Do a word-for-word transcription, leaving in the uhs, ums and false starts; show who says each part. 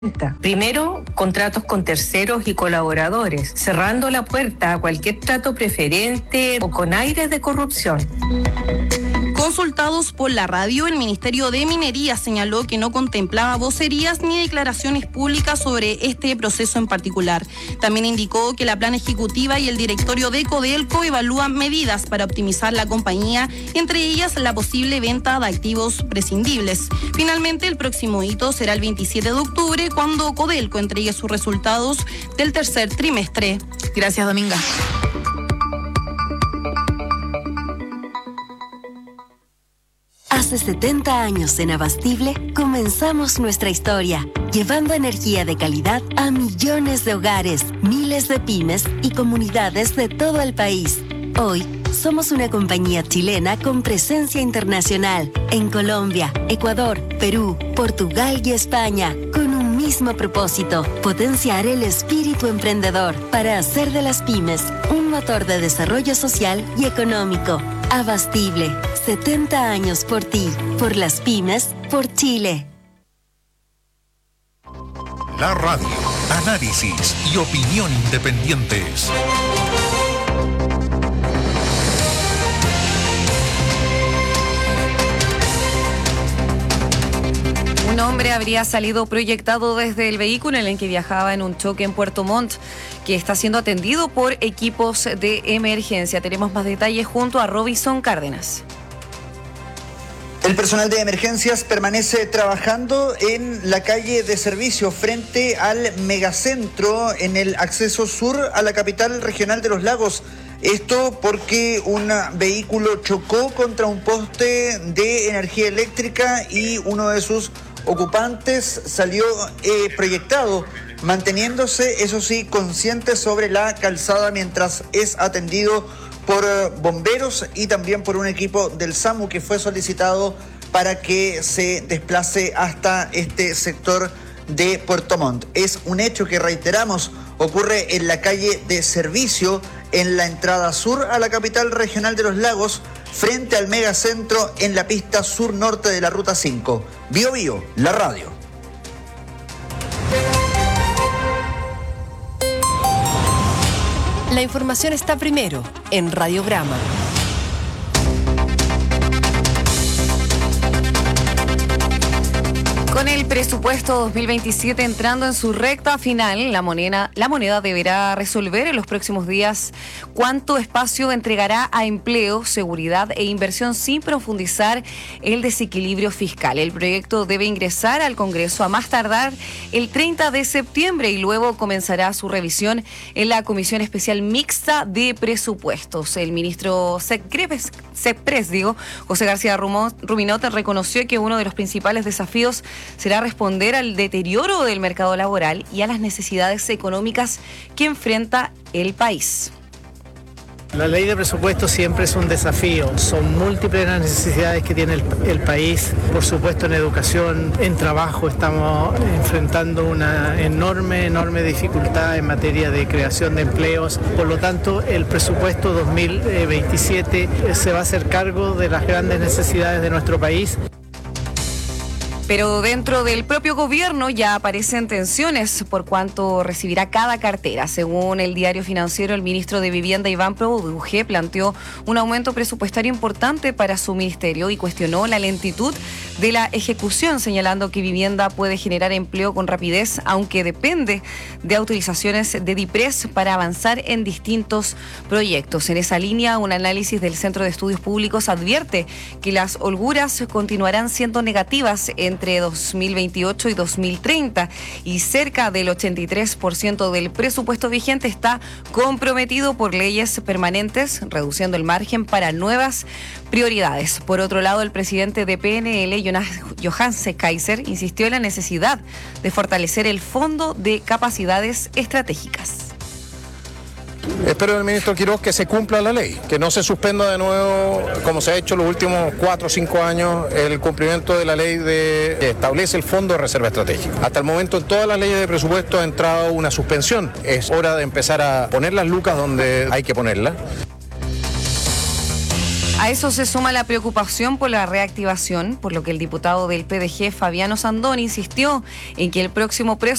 Speaker 1: Primero, contratos con terceros y colaboradores, cerrando la puerta a cualquier trato preferente o con aires de corrupción.
Speaker 2: Consultados por la radio, el Ministerio de Minería señaló que no contemplaba vocerías ni declaraciones públicas sobre este proceso en particular. También indicó que la plana ejecutiva y el directorio de Codelco evalúan medidas para optimizar la compañía, entre ellas la posible venta de activos prescindibles. Finalmente, el próximo hito será el veintisiete de octubre, cuando Codelco entregue sus resultados del tercer trimestre. Gracias, Dominga.
Speaker 3: Hace setenta años en Abastible comenzamos nuestra historia, llevando energía de calidad a millones de hogares, miles de pymes y comunidades de todo el país. Hoy somos una compañía chilena con presencia internacional en Colombia, Ecuador, Perú, Portugal y España, con un mismo propósito: potenciar el espíritu emprendedor para hacer de las pymes un motor de desarrollo social y económico. Abastible, setenta años por ti, por las pymes, por Chile.
Speaker 4: La radio, análisis y opinión independientes.
Speaker 5: Un hombre habría salido proyectado desde el vehículo en el que viajaba en un choque en Puerto Montt, que está siendo atendido por equipos de emergencia. Tenemos más detalles junto a Robinson Cárdenas.
Speaker 6: El personal de emergencias permanece trabajando en la calle de servicio frente al megacentro en el acceso sur a la capital regional de Los Lagos. Esto porque un vehículo chocó contra un poste de energía eléctrica y uno de sus ocupantes salió eh, proyectado, manteniéndose, eso sí, consciente sobre la calzada mientras es atendido por bomberos y también por un equipo del SAMU que fue solicitado para que se desplace hasta este sector de Puerto Montt. Es un hecho que, reiteramos, ocurre en la calle de servicio, en la entrada sur a la capital regional de Los Lagos, frente al megacentro en la pista sur-norte de la Ruta cinco. Bio Bio, la radio.
Speaker 3: La información está primero en Radiograma.
Speaker 5: Con el presupuesto dos mil veintisiete entrando en su recta final, la moneda, la moneda deberá resolver en los próximos días cuánto espacio entregará a empleo, seguridad e inversión sin profundizar el desequilibrio fiscal. El proyecto debe ingresar al Congreso a más tardar el treinta de septiembre y luego comenzará su revisión en la Comisión Especial Mixta de Presupuestos. El ministro Secrepes, Cepres, digo, José García Ruminot, reconoció que uno de los principales desafíos será responder al deterioro del mercado laboral y a las necesidades económicas que enfrenta el país.
Speaker 7: La ley de presupuesto siempre es un desafío, son múltiples las necesidades que tiene el, el país, por supuesto en educación, en trabajo estamos enfrentando una enorme, enorme dificultad en materia de creación de empleos, por lo tanto el presupuesto dos mil veintisiete se va a hacer cargo de las grandes necesidades de nuestro país.
Speaker 5: Pero dentro del propio gobierno ya aparecen tensiones por cuánto recibirá cada cartera. Según el Diario Financiero, el ministro de Vivienda, Iván Produje, planteó un aumento presupuestario importante para su ministerio y cuestionó la lentitud de la ejecución, señalando que Vivienda puede generar empleo con rapidez, aunque depende de autorizaciones de DIPRES para avanzar en distintos proyectos. En esa línea, un análisis del Centro de Estudios Públicos advierte que las holguras continuarán siendo negativas entre dos mil veintiocho y dos mil treinta y cerca del ochenta y tres por ciento del presupuesto vigente está comprometido por leyes permanentes, reduciendo el margen para nuevas prioridades. Por otro lado, el presidente de P N L, Johanse Kaiser, insistió en la necesidad de fortalecer el Fondo de Capacidades Estratégicas.
Speaker 8: Espero del ministro Quiroz que se cumpla la ley, que no se suspenda de nuevo, como se ha hecho los últimos cuatro o cinco años, el cumplimiento de la ley de, que establece el Fondo de Reserva Estratégica. Hasta el momento en todas las leyes de presupuesto ha entrado una suspensión. Es hora de empezar a poner las lucas donde hay que ponerlas.
Speaker 5: A eso se suma la preocupación por la reactivación, por lo que el diputado del P D G, Fabiano Sandón, insistió en que el próximo preso